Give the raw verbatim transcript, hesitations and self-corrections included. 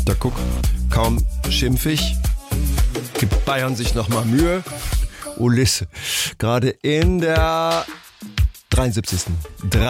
Da guck, kaum schimpfig, gibt Bayern sich nochmal Mühe. Ulisse, gerade in der dreiundsiebzigsten